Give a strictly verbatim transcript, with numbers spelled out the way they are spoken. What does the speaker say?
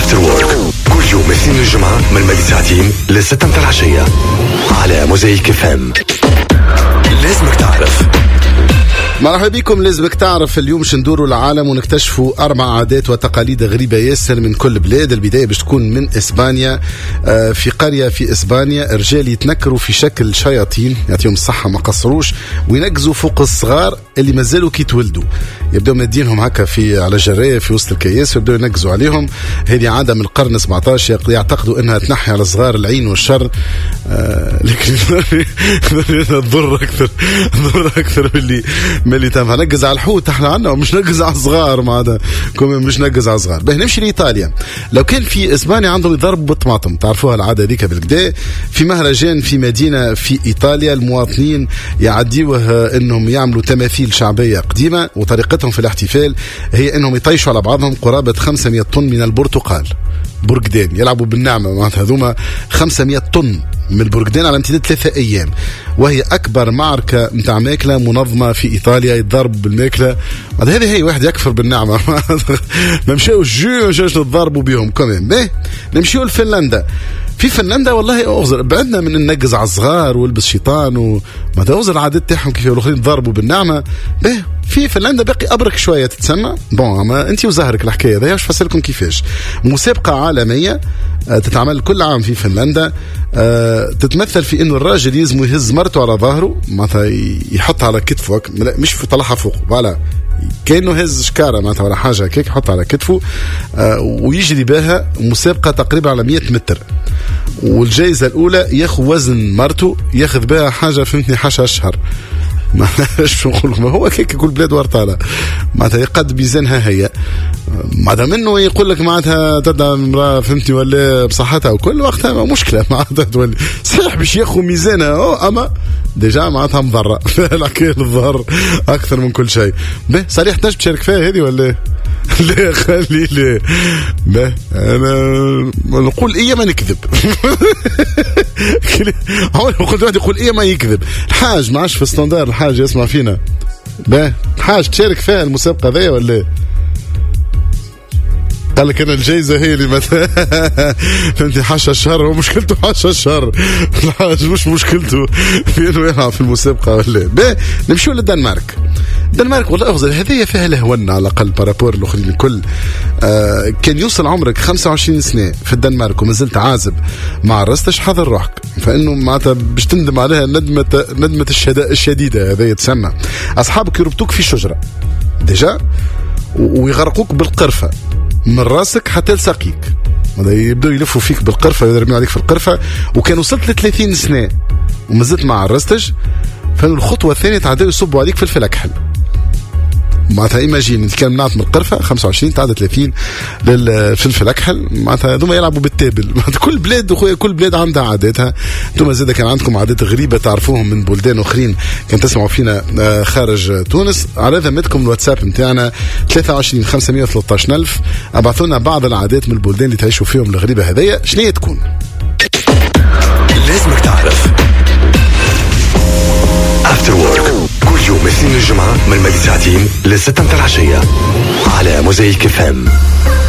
After Work كل يوم اثنين الجمعة من مدة ساعتين لستة العشية على موزايك اف ام. لازمك تعرف. مرحبا بكم. لازمك تعرف. اليوم شندوروا العالم ونكتشفوا أربع عادات وتقاليد غريبة ياسر من كل بلاد. البداية باش تكون من إسبانيا. في قرية في إسبانيا رجال يتنكروا في شكل شياطين يعطيهم الصحة ما قصروش وينقزوا فوق الصغار اللي مازالوا كي تولدوا. يبدأوا مدينهم هكا في على جراية في وسط الكياس ويبدأوا ينقزوا عليهم. هذه عادة من القرن سبعتاشر يعتقدوا أنها تنحي على الصغار العين والشر. آه لكن تضر أكثر تضر أكثر اللي ملي تنفع. نقز على الحوت احنا عنا ومش نقز على الصغار. ما هذا كمان مش نقز على الصغار. به نمشي لإيطاليا. لو كان في إسبانيا عندهم يضربوا بالطماطم، تعرفوها العادة ذيك بالكدا. في مهرجان في مدينة في إيطاليا المواطنين يعديوه انهم يعملوا تماثيل شعبية قديمة وطريقتهم في الاحتفال هي انهم يطيشوا على بعضهم قرابة خمسمائة طن من البرتقال برقدان. يلعبوا بالنعمة معناتها هذوما خمسمائة طن من البرقدان على امتداد ثلاثة أيام، وهي أكبر معركة متاع ماكلة منظمة في إيطاليا. يتضرب بالماكلة. هذه هي واحد يكفر بالنعمة. ما مشاوش جو مشاوش نتضربوا بهم كمان. به نمشيو لفنلندا. في فنلندا والله أوزر بعدنا من النقز على الصغار والبس شيطان وما توزر العادات تاعهم كيف الآخرين يتضربوا بالنعمة. به في فنلندا باقي أبرك شوية تتسمى بون. ما أنت وزهرك الحكاية ذا واش فسركم كيفاش. مسابقة عالمية تتعمل كل عام في فنلندا. تتمثل في إنه الراجل يزمو يهز مرته على ظهره معناتها يحطها على كتفه مش في طلعها فوق ولا كأنه هز شكارة معناتها ولا حاجة كيك يحطها على كتفه ويجري بها. مسابقة تقريبا على مئة متر. والجائزة الأولى ياخذ وزن مرته ياخذ بها حاجة فهمتني حاشا الشهر. ما ايش نقول لكم هو كيك كل بلاد ورطالة معناتها يقد بيزنها هي معناتها منه يقول لك معناتها تبدا امرأة فهمتني ولا بصحتها وكل وقتها مشكلة معناتها تولي صحيح باش ياخذ ميزانها اما ديجا معناتها مضرة. الحكاية الظهر اكثر من كل شيء. به صريح تنجم تشارك فيها هذه ولا لا؟ خلي لي به انا نقول ايه ما نكذب. هو قلت واحد يقول ايه ما يكذب. الحاج ما عادش في ستاندار. الحاج يسمع فينا. به الحاج تشارك فيها المسابقة ذي ولا قال لك انا الجائزة هي اللي مثلا فهمتي حاشا الشهر. هو مشكلته حاشا الشهر. الحاج مش مشكلته في انه يلعب في المسابقة ولا. به نمشيو للدنمارك. الدنمارك والله أفضل هذه فيها لهونا على الأقل بارابور الآخرين الكل. آه كان يوصل عمرك خمسة وعشرين سنة في الدنمارك وما زلت عازب ما عرستش حذر روحك فإنه معناتها باش تندم عليها ندمة ندمة الشديدة. هذا يتسمى أصحابك يربطوك في شجرة ديجا ويغرقوك بالقرفة من راسك حتى لساقيك. يبدأوا يلفوا فيك بالقرفة ويرميوا عليك في القرفة. وكان وصلت لثلاثين سنة وما زلت ما عرستش فإنه الخطوة الثانية تعدوا يصبوا عليك في الفلكحل. معناتها ايماجين انت كان منعت من القرفه خمسة وعشرين تعدى ثلاثين للفلفل اكحل. معناتها هذوما يلعبوا بالتابل. كل بلاد اخويا كل بلاد عندها عاداتها. انتم زاد كان عندكم عادات غريبه تعرفوهم من بلدان اخرين كان تسمعوا فينا خارج تونس. على ذمتكم الواتساب نتاعنا ثلاثة وعشرين خمسمائة وثلاثة عشر ألف. ابعثوا لنا بعض العادات من البلدان اللي تعيشوا فيهم الغريبه هذيا شنو تكون. لازمك تعرف. After Work كل يوم اثنين الجمعة من مدة ساعتين لستة العشية على موزايك اف ام.